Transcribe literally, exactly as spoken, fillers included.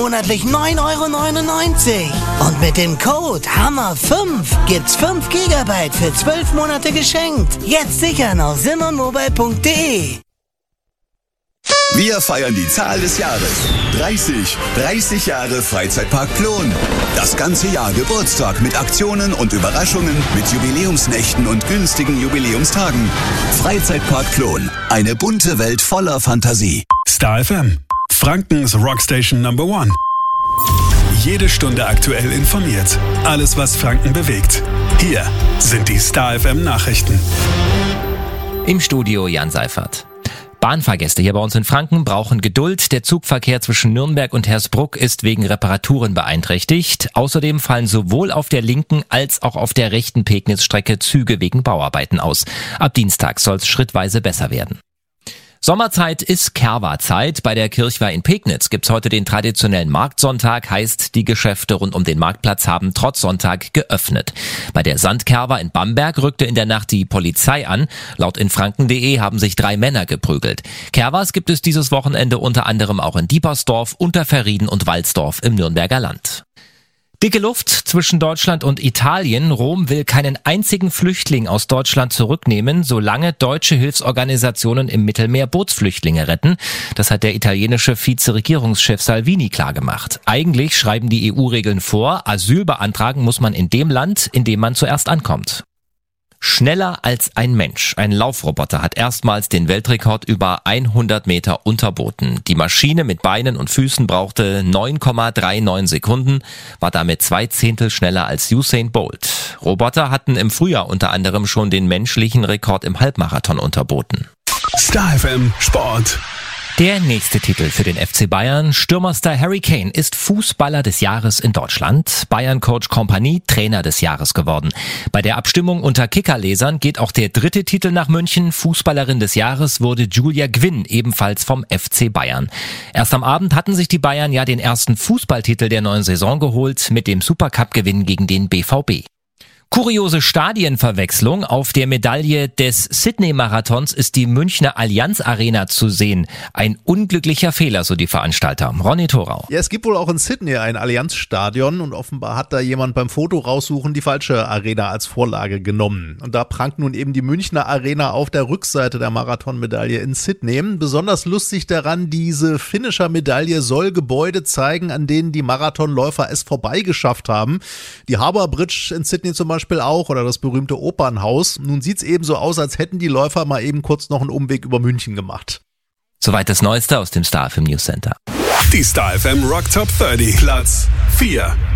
monatlich neun Euro neunundneunzig. Und mit dem Code Hammer fünf gibt's fünf Gigabyte für zwölf Monate geschenkt. Jetzt sichern auf simmermobile punkt de. Wir feiern die Zahl des Jahres. dreißig. dreißig Jahre Freizeitpark Plon. Das ganze Jahr Geburtstag mit Aktionen und Überraschungen, mit Jubiläumsnächten und günstigen Jubiläumstagen. Freizeitpark Plon. Eine bunte Welt voller Fantasie. Star F M. Frankens Rockstation Number One. Jede Stunde aktuell informiert. Alles, was Franken bewegt. Hier sind die Star F M Nachrichten. Im Studio Jan Seifert. Bahnfahrgäste hier bei uns in Franken brauchen Geduld. Der Zugverkehr zwischen Nürnberg und Hersbruck ist wegen Reparaturen beeinträchtigt. Außerdem fallen sowohl auf der linken als auch auf der rechten Pegnitz-Strecke Züge wegen Bauarbeiten aus. Ab Dienstag soll es schrittweise besser werden. Sommerzeit ist Kerwa-Zeit. Bei der Kirchweih in Pegnitz gibt's heute den traditionellen Marktsonntag, heißt, die Geschäfte rund um den Marktplatz haben trotz Sonntag geöffnet. Bei der Sandkerwa in Bamberg rückte in der Nacht die Polizei an. Laut infranken punkt de haben sich drei Männer geprügelt. Kerwas gibt es dieses Wochenende unter anderem auch in Diepersdorf, Unterverrieden und Walsdorf im Nürnberger Land. Dicke Luft zwischen Deutschland und Italien. Rom will keinen einzigen Flüchtling aus Deutschland zurücknehmen, solange deutsche Hilfsorganisationen im Mittelmeer Bootsflüchtlinge retten. Das hat der italienische Vizeregierungschef Salvini klargemacht. Eigentlich schreiben die E U-Regeln vor, Asyl beantragen muss man in dem Land, in dem man zuerst ankommt. Schneller als ein Mensch. Ein Laufroboter hat erstmals den Weltrekord über hundert Meter unterboten. Die Maschine mit Beinen und Füßen brauchte neun Komma neununddreißig Sekunden, war damit zwei Zehntel schneller als Usain Bolt. Roboter hatten im Frühjahr unter anderem schon den menschlichen Rekord im Halbmarathon unterboten. Star F M Sport. Der nächste Titel für den F C Bayern. Stürmerstar Harry Kane ist Fußballer des Jahres in Deutschland. Bayern-Coach Kompanie Trainer des Jahres geworden. Bei der Abstimmung unter Kicker-Lesern geht auch der dritte Titel nach München. Fußballerin des Jahres wurde Julia Gwynn, ebenfalls vom F C Bayern. Erst am Abend hatten sich die Bayern ja den ersten Fußballtitel der neuen Saison geholt mit dem Supercup-Gewinn gegen den B V B. Kuriose Stadienverwechslung. Auf der Medaille des Sydney-Marathons ist die Münchner Allianz Arena zu sehen. Ein unglücklicher Fehler, so die Veranstalter. Ronny Thorau. Ja, es gibt wohl auch in Sydney ein Allianz-Stadion und offenbar hat da jemand beim Foto raussuchen die falsche Arena als Vorlage genommen. Und da prangt nun eben die Münchner Arena auf der Rückseite der Marathonmedaille in Sydney. Besonders lustig daran, diese Finisher-Medaille soll Gebäude zeigen, an denen die Marathonläufer es vorbeigeschafft haben. Die Harbour Bridge in Sydney zum Beispiel auch oder das berühmte Opernhaus. Nun sieht's eben so aus, als hätten die Läufer mal eben kurz noch einen Umweg über München gemacht. Soweit das Neueste aus dem Star F M News Center. Die Star F M Rock Top dreißig. Platz vier.